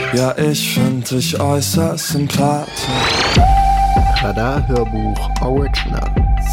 Ja, ich find dich äußerst sympathisch. Radar Hörbuch Original.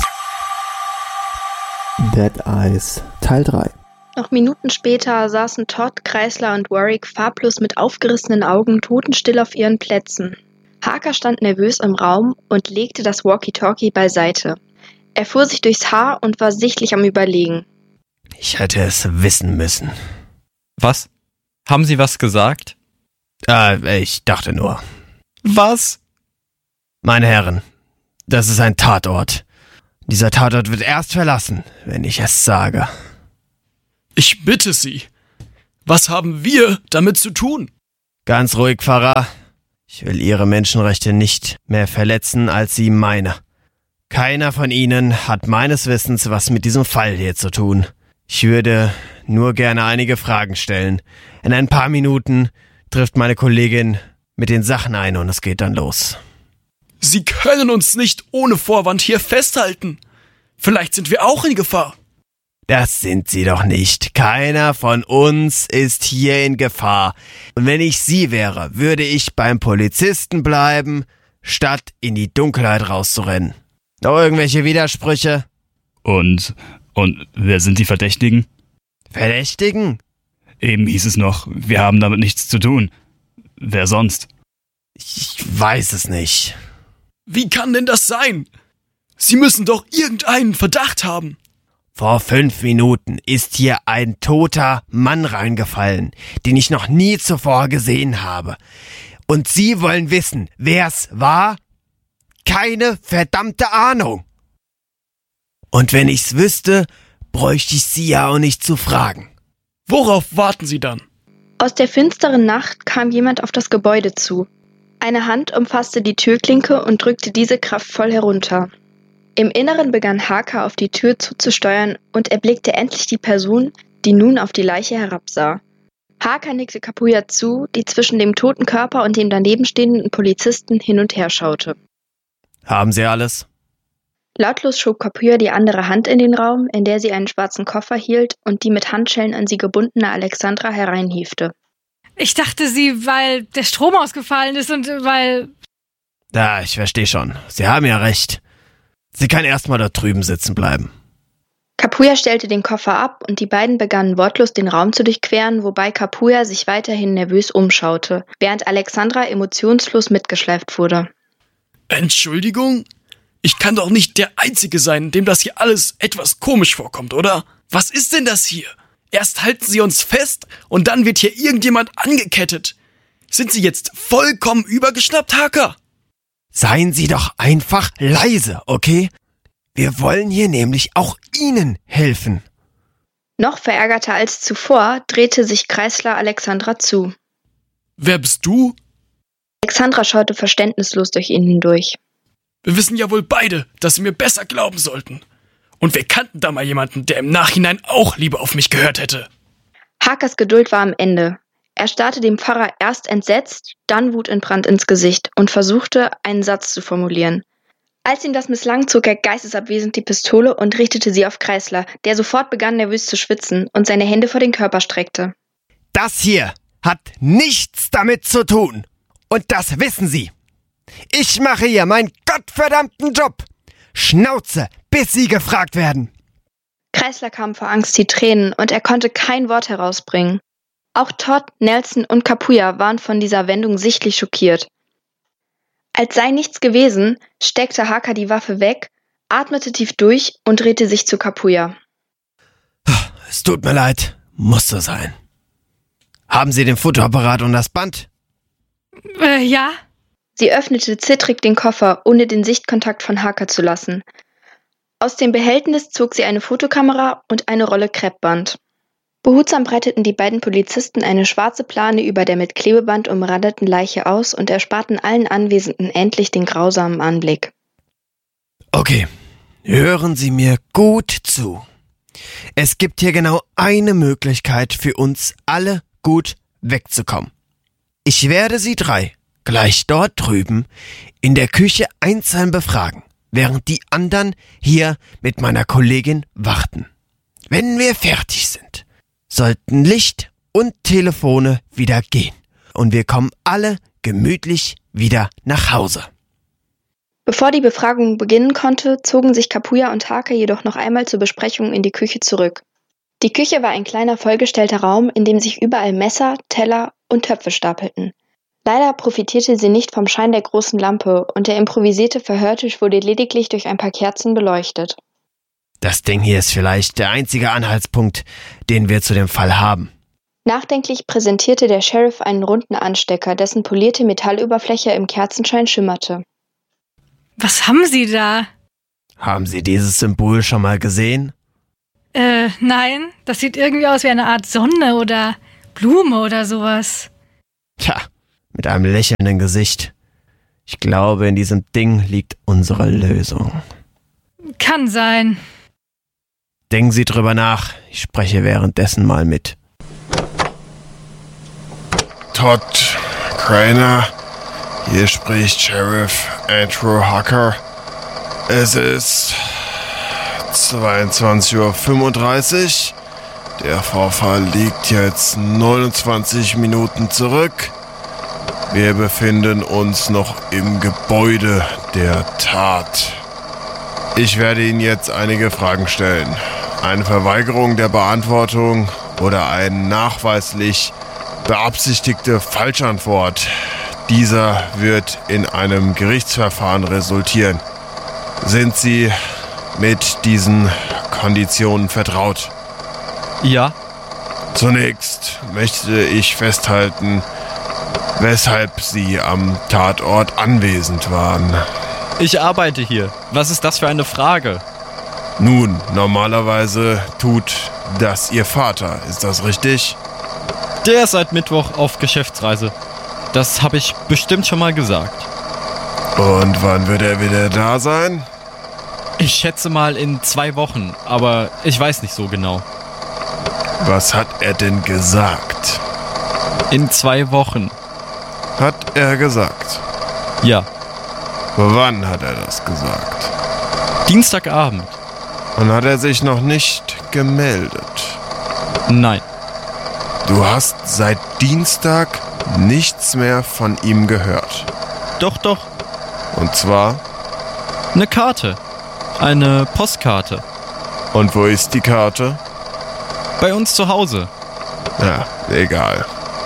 Dead Eyes Teil 3. Noch Minuten später saßen Todd, Kreisler und Warwick farblos mit aufgerissenen Augen totenstill auf ihren Plätzen. Harker stand nervös im Raum und legte das Walkie-Talkie beiseite. Er fuhr sich durchs Haar und war sichtlich am Überlegen. Ich hätte es wissen müssen. Was? Haben Sie was gesagt? Ich dachte nur. Was? Meine Herren, das ist ein Tatort. Dieser Tatort wird erst verlassen, wenn ich es sage. Ich bitte Sie. Was haben wir damit zu tun? Ganz ruhig, Pfarrer. Ich will Ihre Menschenrechte nicht mehr verletzen als Sie meine. Keiner von Ihnen hat meines Wissens was mit diesem Fall hier zu tun. Ich würde nur gerne einige Fragen stellen. In ein paar Minuten trifft meine Kollegin mit den Sachen ein und es geht dann los. Sie können uns nicht ohne Vorwand hier festhalten. Vielleicht sind wir auch in Gefahr. Das sind Sie doch nicht. Keiner von uns ist hier in Gefahr. Und wenn ich Sie wäre, würde ich beim Polizisten bleiben, statt in die Dunkelheit rauszurennen. Noch irgendwelche Widersprüche? Und wer sind die Verdächtigen? Verdächtigen? Eben hieß es noch, wir haben damit nichts zu tun. Wer sonst? Ich weiß es nicht. Wie kann denn das sein? Sie müssen doch irgendeinen Verdacht haben. Vor 5 Minuten ist hier ein toter Mann reingefallen, den ich noch nie zuvor gesehen habe. Und Sie wollen wissen, wer's war? Keine verdammte Ahnung. Und wenn ich's wüsste, bräuchte ich Sie ja auch nicht zu fragen. Worauf warten Sie dann? Aus der finsteren Nacht kam jemand auf das Gebäude zu. Eine Hand umfasste die Türklinke und drückte diese kraftvoll herunter. Im Inneren begann Harker auf die Tür zuzusteuern und erblickte endlich die Person, die nun auf die Leiche herabsah. Harker nickte Kapuya zu, die zwischen dem toten Körper und dem daneben stehenden Polizisten hin und her schaute. Haben Sie alles? Lautlos schob Kapuya die andere Hand in den Raum, in der sie einen schwarzen Koffer hielt und die mit Handschellen an sie gebundene Alexandra hereinhiefte. Ich dachte weil der Strom ausgefallen ist und weil... Ja, ich verstehe schon. Sie haben ja recht. Sie kann erstmal dort drüben sitzen bleiben. Kapuya stellte den Koffer ab und die beiden begannen wortlos den Raum zu durchqueren, wobei Kapuya sich weiterhin nervös umschaute, während Alexandra emotionslos mitgeschleift wurde. Entschuldigung? Ich kann doch nicht der Einzige sein, dem das hier alles etwas komisch vorkommt, oder? Was ist denn das hier? Erst halten Sie uns fest und dann wird hier irgendjemand angekettet. Sind Sie jetzt vollkommen übergeschnappt, Harker? Seien Sie doch einfach leise, okay? Wir wollen hier nämlich auch Ihnen helfen. Noch verärgerter als zuvor drehte sich Kreisler Alexandra zu. Wer bist du? Alexandra schaute verständnislos durch ihn hindurch. Wir wissen ja wohl beide, dass Sie mir besser glauben sollten. Und wir kannten da mal jemanden, der im Nachhinein auch lieber auf mich gehört hätte. Harkers Geduld war am Ende. Er starrte dem Pfarrer erst entsetzt, dann wutentbrannt ins Gesicht und versuchte, einen Satz zu formulieren. Als ihm das misslang, zog er geistesabwesend die Pistole und richtete sie auf Kreisler, der sofort begann, nervös zu schwitzen und seine Hände vor den Körper streckte. Das hier hat nichts damit zu tun. Und das wissen Sie. Ich mache hier meinen gottverdammten Job. Schnauze, bis Sie gefragt werden. Kreisler kam vor Angst die Tränen und er konnte kein Wort herausbringen. Auch Todd, Nelson und Kapuya waren von dieser Wendung sichtlich schockiert. Als sei nichts gewesen, steckte Harker die Waffe weg, atmete tief durch und drehte sich zu Kapuya. Es tut mir leid, muss so sein. Haben Sie den Fotoapparat und das Band? Ja. Sie öffnete zittrig den Koffer, ohne den Sichtkontakt von Harker zu lassen. Aus dem Behältnis zog sie eine Fotokamera und eine Rolle Kreppband. Behutsam breiteten die beiden Polizisten eine schwarze Plane über der mit Klebeband umrandeten Leiche aus und ersparten allen Anwesenden endlich den grausamen Anblick. Okay, hören Sie mir gut zu. Es gibt hier genau eine Möglichkeit für uns alle gut wegzukommen. Ich werde Sie 3 gleich dort drüben in der Küche einzeln befragen, während die anderen hier mit meiner Kollegin warten. Wenn wir fertig sind, sollten Licht und Telefone wieder gehen. und wir kommen alle gemütlich wieder nach Hause. Bevor die Befragung beginnen konnte, zogen sich Kapuya und Hake jedoch noch einmal zur Besprechung in die Küche zurück. Die Küche war ein kleiner vollgestellter Raum, in dem sich überall Messer, Teller und Töpfe stapelten. Leider profitierte sie nicht vom Schein der großen Lampe und der improvisierte Verhörtisch wurde lediglich durch ein paar Kerzen beleuchtet. Das Ding hier ist vielleicht der einzige Anhaltspunkt, den wir zu dem Fall haben. Nachdenklich präsentierte der Sheriff einen runden Anstecker, dessen polierte Metallüberfläche im Kerzenschein schimmerte. Was haben Sie da? Haben Sie dieses Symbol schon mal gesehen? Nein. Das sieht irgendwie aus wie eine Art Sonne oder Blume oder sowas. Tja, mit einem lächelnden Gesicht. Ich glaube, in diesem Ding liegt unsere Lösung. Kann sein. Denken Sie drüber nach. Ich spreche währenddessen mal mit. Todd Craner, hier spricht Sheriff Andrew Harker. Es ist 22:35 Uhr. Der Vorfall liegt jetzt 29 Minuten zurück. Wir befinden uns noch im Gebäude der Tat. Ich werde Ihnen jetzt einige Fragen stellen. Eine Verweigerung der Beantwortung oder eine nachweislich beabsichtigte Falschantwort. Dieser wird in einem Gerichtsverfahren resultieren. Sind Sie mit diesen Konditionen vertraut? Ja. Zunächst möchte ich festhalten, weshalb Sie am Tatort anwesend waren. Ich arbeite hier. Was ist das für eine Frage? Nun, normalerweise tut das Ihr Vater. Ist das richtig? Der ist seit Mittwoch auf Geschäftsreise. Das habe ich bestimmt schon mal gesagt. Und wann wird er wieder da sein? Ich schätze mal in 2 Wochen, aber ich weiß nicht so genau. Was hat er denn gesagt? In 2 Wochen. Hat er gesagt? Ja. Wann hat er das gesagt? Dienstagabend. Und hat er sich noch nicht gemeldet? Nein. Du hast seit Dienstag nichts mehr von ihm gehört. Doch. Und zwar? Eine Karte. Eine Postkarte. Und wo ist die Karte? Bei uns zu Hause. Ja, egal.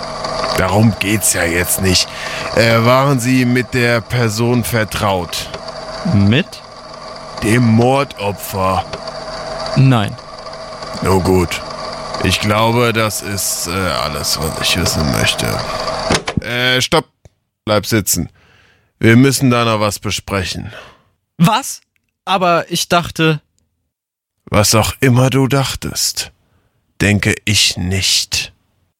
Darum geht's ja jetzt nicht. Waren Sie mit der Person vertraut? Mit? Dem Mordopfer? Nein. Nur gut. Ich glaube, das ist alles, was ich wissen möchte. Stopp. Bleib sitzen. Wir müssen da noch was besprechen. Was? Aber ich dachte... Was auch immer du dachtest, denke ich nicht.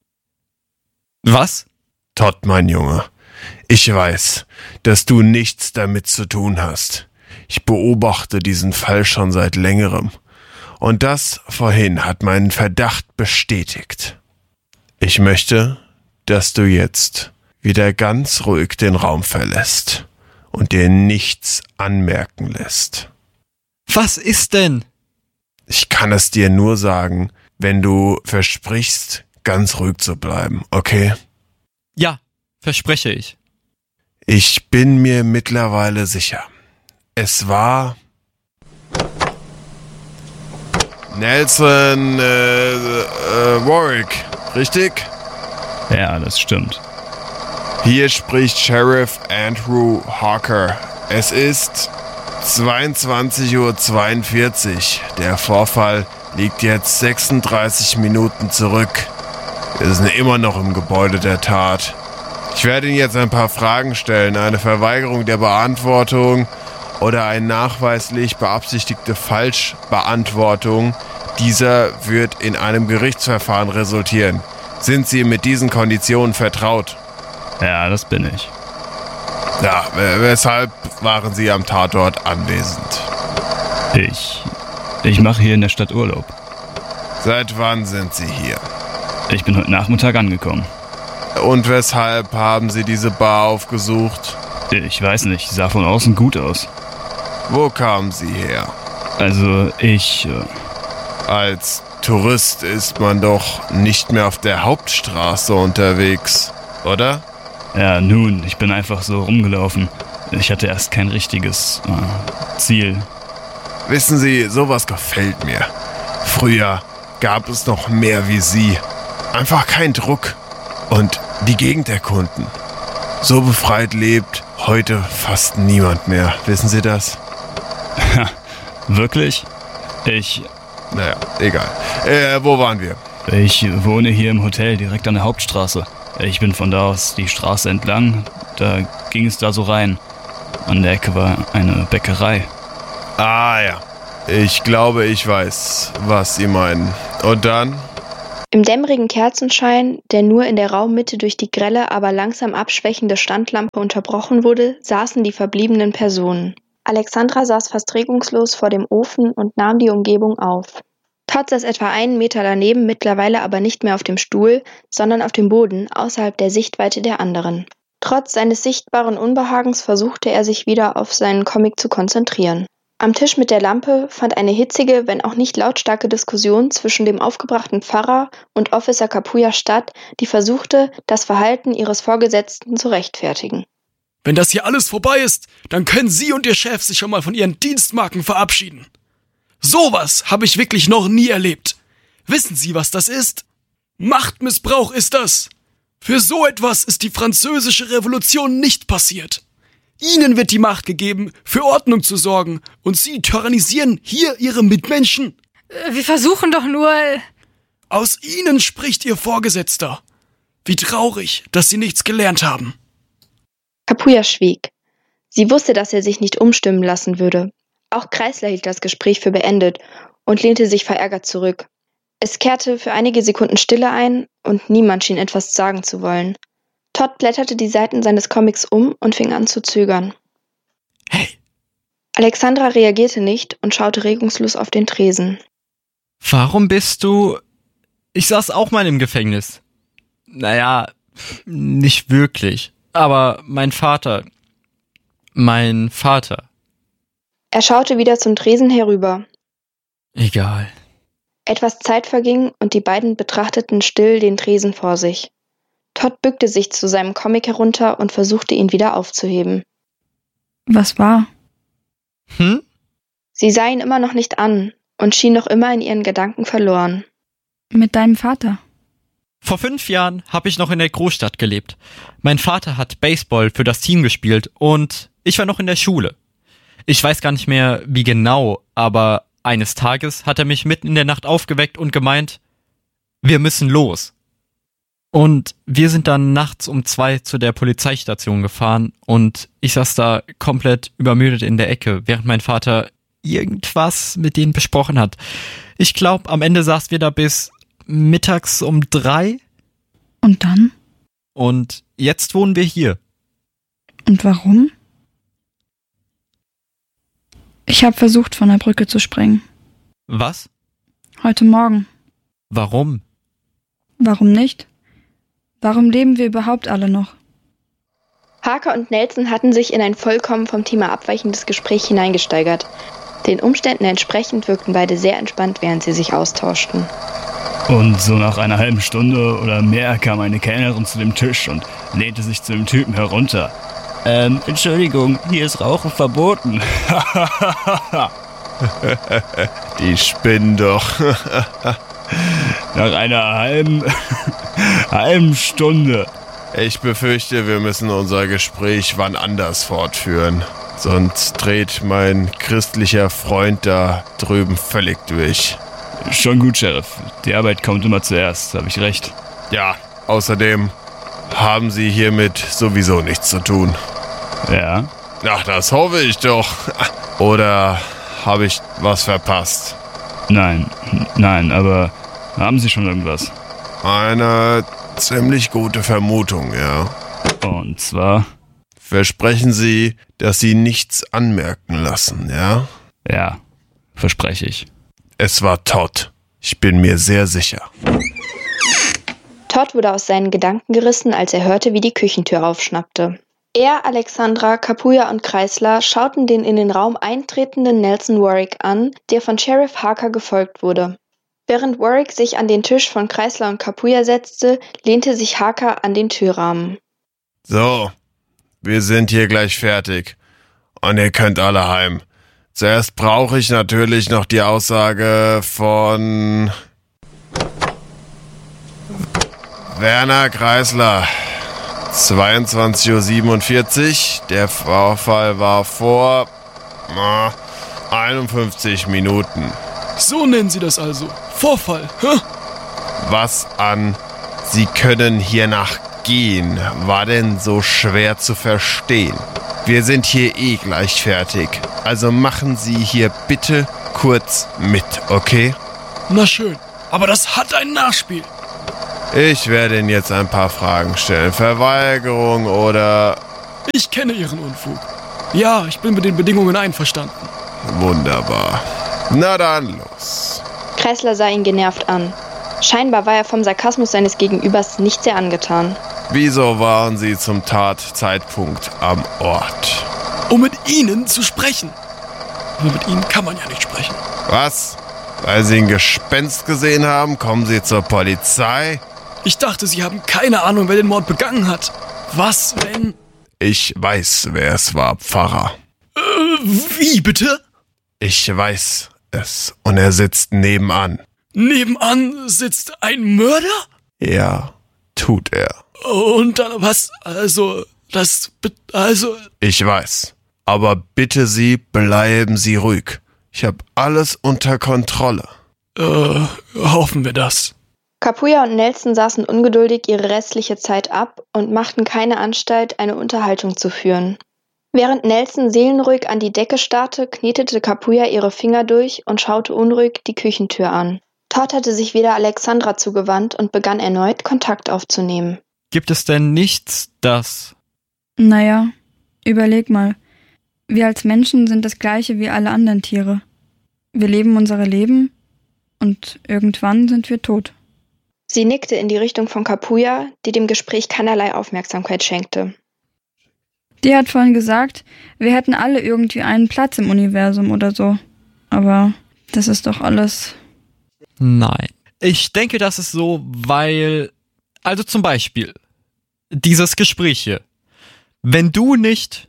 Was? Todd, mein Junge, ich weiß, dass du nichts damit zu tun hast. Ich beobachte diesen Fall schon seit längerem. Und das vorhin hat meinen Verdacht bestätigt. Ich möchte, dass du jetzt wieder ganz ruhig den Raum verlässt und dir nichts anmerken lässt. Was ist denn? Ich kann es dir nur sagen, wenn du versprichst, ganz ruhig zu bleiben, okay? Ja, verspreche ich. Ich bin mir mittlerweile sicher. Es war Nelson Warwick, richtig? Ja, das stimmt. Hier spricht Sheriff Andrew Harker. Es ist 22:42 Uhr. Der Vorfall liegt jetzt 36 Minuten zurück. Wir sind immer noch im Gebäude der Tat. Ich werde Ihnen jetzt ein paar Fragen stellen. Eine Verweigerung der Beantwortung oder eine nachweislich beabsichtigte Falschbeantwortung. Dieser wird in einem Gerichtsverfahren resultieren. Sind Sie mit diesen Konditionen vertraut? Ja, das bin ich. Ja, weshalb waren Sie am Tatort anwesend? Ich mache hier in der Stadt Urlaub. Seit wann sind Sie hier? Ich bin heute Nachmittag angekommen. Und weshalb haben Sie diese Bar aufgesucht? Ich weiß nicht, sah von außen gut aus. Wo kamen Sie her? Also, Als Tourist ist man doch nicht mehr auf der Hauptstraße unterwegs. oder? Ja, nun, ich bin einfach so rumgelaufen. Ich hatte erst kein richtiges Ziel. Wissen Sie, sowas gefällt mir. Früher gab es noch mehr wie Sie. Einfach kein Druck. Und die Gegend erkunden. So befreit lebt heute fast niemand mehr. Wissen Sie das? Wirklich? Naja, egal. Wo waren wir? Ich wohne hier im Hotel direkt an der Hauptstraße. Ich bin von da aus die Straße entlang. Da ging es da so rein. An der Ecke war eine Bäckerei. Ah ja. Ich glaube, ich weiß, was Sie meinen. Und dann? Im dämmerigen Kerzenschein, der nur in der Raummitte durch die grelle, aber langsam abschwächende Standlampe unterbrochen wurde, saßen die verbliebenen Personen. Alexandra saß fast regungslos vor dem Ofen und nahm die Umgebung auf. Todd saß etwa einen Meter daneben, mittlerweile aber nicht mehr auf dem Stuhl, sondern auf dem Boden, außerhalb der Sichtweite der anderen. Trotz seines sichtbaren Unbehagens versuchte er sich wieder auf seinen Comic zu konzentrieren. Am Tisch mit der Lampe fand eine hitzige, wenn auch nicht lautstarke Diskussion zwischen dem aufgebrachten Pfarrer und Officer Kapuya statt, die versuchte, das Verhalten ihres Vorgesetzten zu rechtfertigen. Wenn das hier alles vorbei ist, dann können Sie und Ihr Chef sich schon mal von Ihren Dienstmarken verabschieden. Sowas habe ich wirklich noch nie erlebt. Wissen Sie, was das ist? Machtmissbrauch ist das. Für so etwas ist die Französische Revolution nicht passiert. Ihnen wird die Macht gegeben, für Ordnung zu sorgen, und Sie tyrannisieren hier Ihre Mitmenschen. Wir versuchen doch nur... Aus Ihnen spricht Ihr Vorgesetzter. Wie traurig, dass Sie nichts gelernt haben. Kapuya schwieg. Sie wusste, dass er sich nicht umstimmen lassen würde. Auch Kreisler hielt das Gespräch für beendet und lehnte sich verärgert zurück. Es kehrte für einige Sekunden Stille ein und niemand schien etwas sagen zu wollen. Todd blätterte die Seiten seines Comics um und fing an zu zögern. Hey! Alexandra reagierte nicht und schaute regungslos auf den Tresen. Warum bist du... Ich saß auch mal im Gefängnis. Naja, nicht wirklich. Aber mein Vater... Er schaute wieder zum Tresen herüber. Egal. Etwas Zeit verging und die beiden betrachteten still den Tresen vor sich. Todd bückte sich zu seinem Comic herunter und versuchte, ihn wieder aufzuheben. Was war? Sie sah ihn immer noch nicht an und schien noch immer in ihren Gedanken verloren. Mit deinem Vater? Vor 5 Jahren habe ich noch in der Großstadt gelebt. Mein Vater hat Baseball für das Team gespielt und ich war noch in der Schule. Ich weiß gar nicht mehr, wie genau, aber eines Tages hat er mich mitten in der Nacht aufgeweckt und gemeint, wir müssen los. Und wir sind dann nachts um 2 zu der Polizeistation gefahren und ich saß da komplett übermüdet in der Ecke, während mein Vater irgendwas mit denen besprochen hat. Ich glaube, am Ende saßen wir da bis mittags um 3. Und dann? Und jetzt wohnen wir hier. Und warum? Ich habe versucht, von der Brücke zu springen. Was? Heute Morgen. Warum? Warum nicht? Warum leben wir überhaupt alle noch? Harker und Nelson hatten sich in ein vollkommen vom Thema abweichendes Gespräch hineingesteigert. Den Umständen entsprechend wirkten beide sehr entspannt, während sie sich austauschten. Und so nach einer halben Stunde oder mehr kam eine Kellnerin zu dem Tisch und lehnte sich zu dem Typen herunter. Entschuldigung, hier ist Rauchen verboten. Die spinnen doch. Nach einer halben Stunde. Ich befürchte, wir müssen unser Gespräch wann anders fortführen. Sonst dreht mein christlicher Freund da drüben völlig durch. Schon gut, Sheriff. Die Arbeit kommt immer zuerst, habe ich recht. Ja, außerdem haben Sie hiermit sowieso nichts zu tun. Ja? Ach, das hoffe ich doch. Oder habe ich was verpasst? Nein, aber haben Sie schon irgendwas? Eine ziemlich gute Vermutung, ja. Und zwar? Versprechen Sie, dass Sie nichts anmerken lassen, ja? Ja, verspreche ich. Es war Todd. Ich bin mir sehr sicher. Todd wurde aus seinen Gedanken gerissen, als er hörte, wie die Küchentür aufschnappte. Er, Alexandra, Kapuya und Kreisler schauten den in den Raum eintretenden Nelson Warwick an, der von Sheriff Harker gefolgt wurde. Während Warwick sich an den Tisch von Kreisler und Kapuya setzte, lehnte sich Harker an den Türrahmen. So, wir sind hier gleich fertig. Und ihr könnt alle heim. Zuerst brauche ich natürlich noch die Aussage von Werner Kreisler. 22:47 Uhr. Der Vorfall war vor 51 Minuten. So nennen Sie das also. Vorfall, hä? Was an Sie können hiernach gehen war denn so schwer zu verstehen? Wir sind hier eh gleich fertig. Also machen Sie hier bitte kurz mit, okay? Na schön, aber das hat ein Nachspiel. Ich werde Ihnen jetzt ein paar Fragen stellen. Verweigerung oder... Ich kenne Ihren Unfug. Ja, ich bin mit den Bedingungen einverstanden. Wunderbar. Na dann, los. Kreisler sah ihn genervt an. Scheinbar war er vom Sarkasmus seines Gegenübers nicht sehr angetan. Wieso waren Sie zum Tatzeitpunkt am Ort? Um mit Ihnen zu sprechen. Aber mit Ihnen kann man ja nicht sprechen. Was? Weil Sie ein Gespenst gesehen haben, kommen Sie zur Polizei? Ich dachte, Sie haben keine Ahnung, wer den Mord begangen hat. Was, wenn... Ich weiß, wer es war, Pfarrer. Wie bitte? Ich weiß es. Und er sitzt nebenan. Nebenan sitzt ein Mörder? Ja, tut er. Und dann was? Also... Ich weiß. Aber bitte Sie, bleiben Sie ruhig. Ich habe alles unter Kontrolle. Hoffen wir das. Kapuya und Nelson saßen ungeduldig ihre restliche Zeit ab und machten keine Anstalt, eine Unterhaltung zu führen. Während Nelson seelenruhig an die Decke starrte, knetete Kapuya ihre Finger durch und schaute unruhig die Küchentür an. Todd hatte sich wieder Alexandra zugewandt und begann erneut, Kontakt aufzunehmen. Gibt es denn nichts, das... Naja, überleg mal. Wir als Menschen sind das Gleiche wie alle anderen Tiere. Wir leben unsere Leben und irgendwann sind wir tot. Sie nickte in die Richtung von Kapuya, die dem Gespräch keinerlei Aufmerksamkeit schenkte. Die hat vorhin gesagt, wir hätten alle irgendwie einen Platz im Universum oder so. Aber das ist doch alles... Nein. Ich denke, das ist so, weil... Also zum Beispiel, dieses Gespräch hier. Wenn du nicht...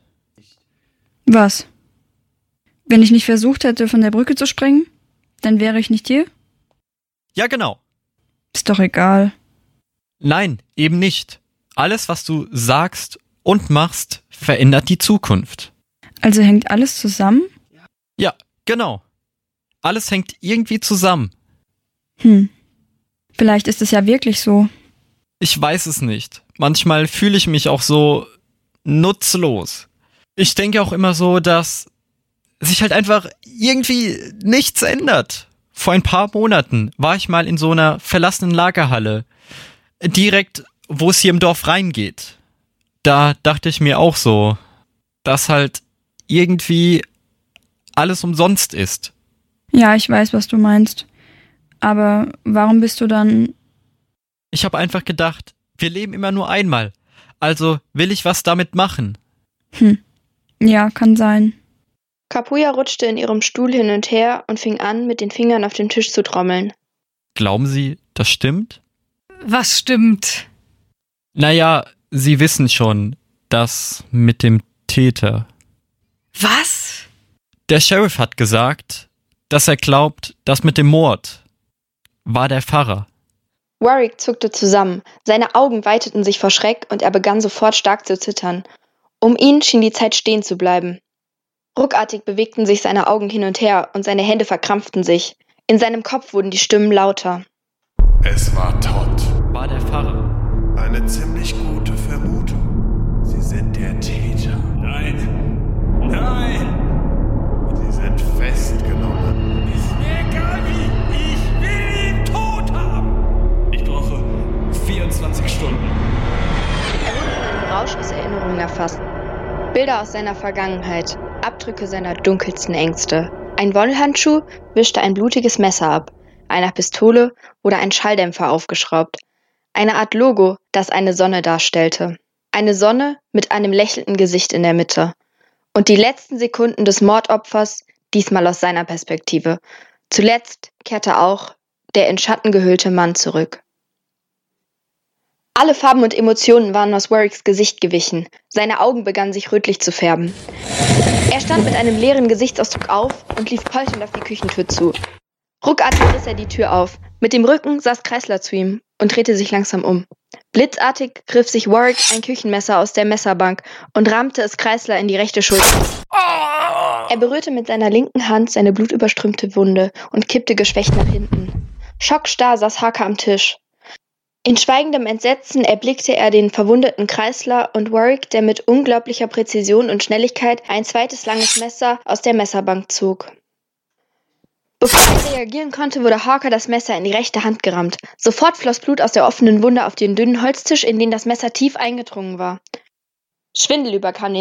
Was? Wenn ich nicht versucht hätte, von der Brücke zu springen, dann wäre ich nicht hier? Ja, genau. Ist doch egal. Nein, eben nicht. Alles, was du sagst und machst, verändert die Zukunft. Also hängt alles zusammen? Ja, genau. Alles hängt irgendwie zusammen. Vielleicht ist es ja wirklich so. Ich weiß es nicht. Manchmal fühle ich mich auch so nutzlos. Ich denke auch immer so, dass sich halt einfach irgendwie nichts ändert. Vor ein paar Monaten war ich mal in so einer verlassenen Lagerhalle, direkt, wo es hier im Dorf reingeht. Da dachte ich mir auch so, dass halt irgendwie alles umsonst ist. Ja, ich weiß, was du meinst. Aber warum bist du dann... Ich habe einfach gedacht, wir leben immer nur einmal. Also will ich was damit machen. Ja, kann sein. Kapuya rutschte in ihrem Stuhl hin und her und fing an, mit den Fingern auf dem Tisch zu trommeln. Glauben Sie, das stimmt? Was stimmt? Naja, Sie wissen schon, das mit dem Täter. Was? Der Sheriff hat gesagt, dass er glaubt, das mit dem Mord war der Pfarrer. Warwick zuckte zusammen, seine Augen weiteten sich vor Schreck und er begann sofort stark zu zittern. Um ihn schien die Zeit stehen zu bleiben. Ruckartig bewegten sich seine Augen hin und her und seine Hände verkrampften sich. In seinem Kopf wurden die Stimmen lauter. Es war Todd. War der Pfarrer. Eine ziemlich gute Vermutung. Sie sind der Täter. Nein! Nein! Sie sind festgenommen. Ist mir egal wie! Ich will ihn tot haben! Ich brauche 24 Stunden. Er wurde von einem Rausch aus Erinnerungen erfasst. Bilder aus seiner Vergangenheit, Abdrücke seiner dunkelsten Ängste. Ein Wollhandschuh wischte ein blutiges Messer ab. Einer Pistole wurde ein Schalldämpfer aufgeschraubt. Eine Art Logo, das eine Sonne darstellte. Eine Sonne mit einem lächelnden Gesicht in der Mitte. Und die letzten Sekunden des Mordopfers, diesmal aus seiner Perspektive. Zuletzt kehrte auch der in Schatten gehüllte Mann zurück. Alle Farben und Emotionen waren aus Warwicks Gesicht gewichen. Seine Augen begannen sich rötlich zu färben. Er stand mit einem leeren Gesichtsausdruck auf und lief polternd auf die Küchentür zu. Ruckartig riss er die Tür auf. Mit dem Rücken saß Kreisler zu ihm und drehte sich langsam um. Blitzartig griff sich Warwick ein Küchenmesser aus der Messerbank und rammte es Kreisler in die rechte Schulter. Er berührte mit seiner linken Hand seine blutüberströmte Wunde und kippte geschwächt nach hinten. Schockstarr saß Harker am Tisch. In schweigendem Entsetzen erblickte er den verwundeten Kreisler und Warwick, der mit unglaublicher Präzision und Schnelligkeit ein zweites langes Messer aus der Messerbank zog. Bevor er reagieren konnte, wurde Harker das Messer in die rechte Hand gerammt. Sofort floss Blut aus der offenen Wunde auf den dünnen Holztisch, in den das Messer tief eingedrungen war. Schwindel überkam